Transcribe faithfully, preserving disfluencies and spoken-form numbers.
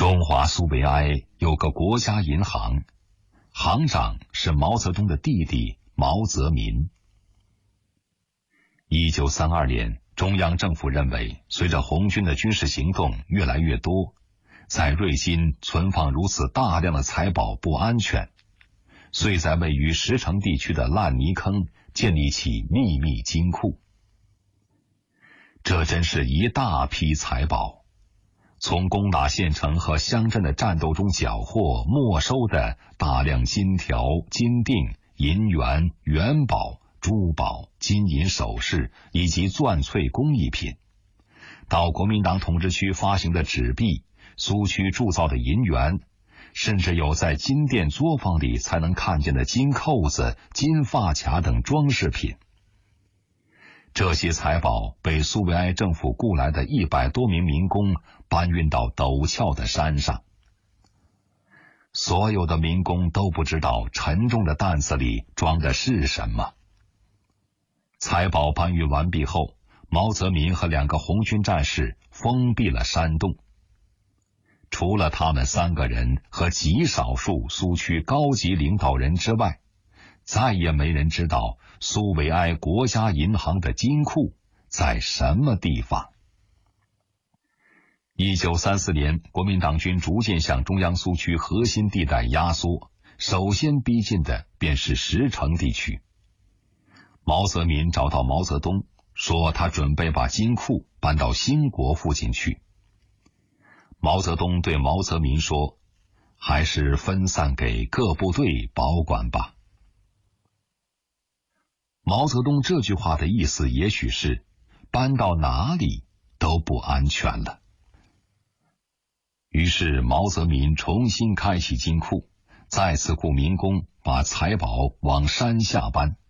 东华苏维埃有个国家银行，行长是毛泽东的弟弟毛泽民。一九三二年，中央政府认为，随着红军的军事行动越来越多，在瑞金存放如此大量的财宝不安全，遂在位于石城地区的烂泥坑建立起秘密金库。这真是一大批财宝，从攻打县城和乡镇的战斗中缴获没收的大量金条、金锭、银元、元宝、珠宝、金银首饰以及钻翠工艺品，到国民党统治区发行的纸币、苏区铸造的银元，甚至有在金店作坊里才能看见的金扣子、金发卡等装饰品。这些财宝被苏维埃政府雇来的一百多名民工搬运到陡峭的山上。所有的民工都不知道沉重的担子里装的是什么。财宝搬运完毕后，毛泽民和两个红军战士封闭了山洞。除了他们三个人和极少数苏区高级领导人之外，再也没人知道苏维埃国家银行的金库在什么地方。一九三四年，国民党军逐渐向中央苏区核心地带压缩，首先逼近的便是石城地区。毛泽民找到毛泽东，说他准备把金库搬到兴国附近去。毛泽东对毛泽民说，还是分散给各部队保管吧。毛泽东这句话的意思也许是，搬到哪里都不安全了。于是毛泽民重新开启金库，再次雇民工把财宝往山下搬。